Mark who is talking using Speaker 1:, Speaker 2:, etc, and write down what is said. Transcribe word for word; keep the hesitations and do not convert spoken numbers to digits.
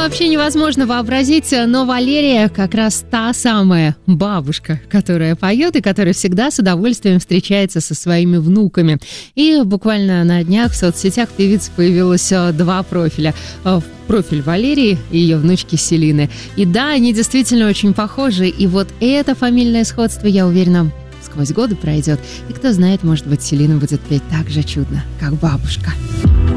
Speaker 1: вообще невозможно вообразить, но Валерия как раз та самая бабушка, которая поет и которая всегда с удовольствием встречается со своими внуками. И буквально на днях в соцсетях певицы появилось два профиля. Профиль Валерии и ее внучки Селины. И да, они действительно очень похожи. И вот это фамильное сходство, я уверена, сквозь годы пройдет. И кто знает, может быть, Селина будет петь так же чудно, как бабушка.